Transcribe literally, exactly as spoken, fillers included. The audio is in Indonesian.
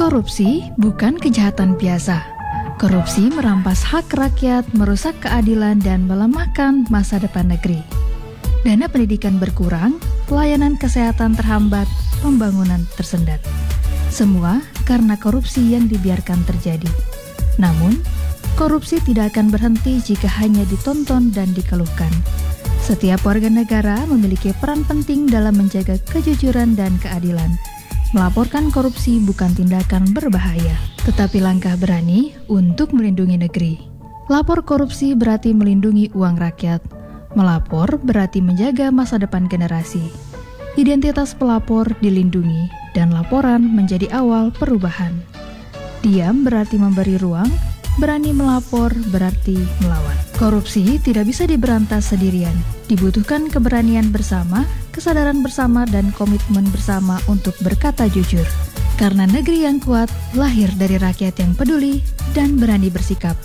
Korupsi bukan kejahatan biasa. Korupsi merampas hak rakyat, merusak keadilan, dan melemahkan masa depan negeri. Dana pendidikan berkurang, pelayanan kesehatan terhambat, pembangunan tersendat. Semua karena korupsi yang dibiarkan terjadi. Namun, korupsi tidak akan berhenti jika hanya ditonton dan dikeluhkan. Setiap warga negara memiliki peran penting dalam menjaga kejujuran dan keadilan. Melaporkan korupsi bukan tindakan berbahaya, tetapi langkah berani untuk melindungi negeri. Lapor korupsi berarti melindungi uang rakyat. Melapor berarti menjaga masa depan generasi. Identitas pelapor dilindungi, dan laporan menjadi awal perubahan. Diam berarti memberi ruang, berani melapor berarti melawan. Korupsi tidak bisa diberantas sendirian. Dibutuhkan keberanian bersama, kesadaran bersama, dan komitmen bersama untuk berkata jujur. Karena negeri yang kuat lahir dari rakyat yang peduli dan berani bersikap.